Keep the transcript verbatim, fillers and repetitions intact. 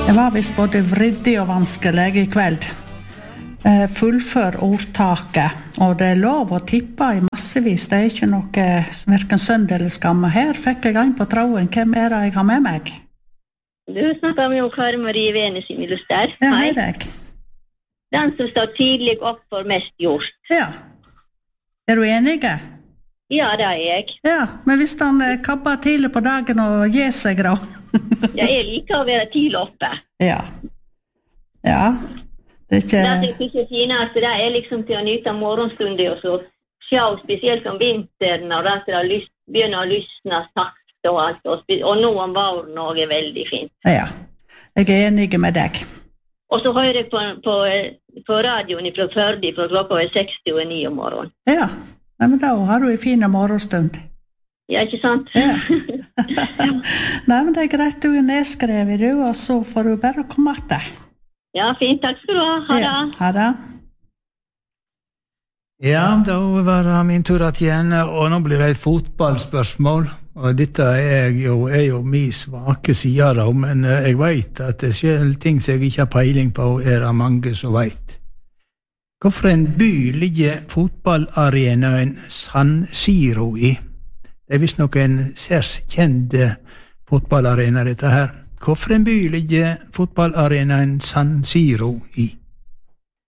Det var visst både vriddig og vanskelig I kveld. Eh, fullfør ordtaket, og det er lov å tippe I massevis. Det er ikke noe hverken synd eller skamme. Her fikk jeg en på tråden. Hvem er det jeg har med meg? Du snakker med Kari Marie Venes I Miluster. Ja, hei deg. Den som står tidlig opp for mest gjort. Ja. Er du enige? Ja, det er jeg. Ja, men hvis han eh, kabber tidlig på dagen og gir seg da? Jeg liker å være tidlig oppe. Ja. Ja. Det er ikke... Det er ikke finest, det er liksom til å nyte morgenstunder og så se, spesielt om vinteren, og det er lyst, begynner å lysne sakte og alt, og, og nå om våren også er veldig fint. Ja, jeg er enig med deg. Og så hører jeg på, på, på radioen fra Førde, fra klokka er seksti og ni om morgenen. Ja, ja, men da har du en fin morgenstund. Ja, ikke sant? Ja. Nei, men det er greit, du er nedskrevet, du, og så får du bare komme etter. Ja, fint, takk skal du ha. Ha det. Ja, ha det. Ja, da var det min tur igjen, og nå blir det et fotballspørsmål. Og dette er jo, er jo min svake side da, men jeg vet at det skjer ting som jeg ikke har peiling på, er det mange som vet. Hvorfor en by ligger fotballarenaen San Siro I? Det er visst nok en særs kjent fotballarena dette her. Hvorfor en by ligger fotballarenaen San Siro I?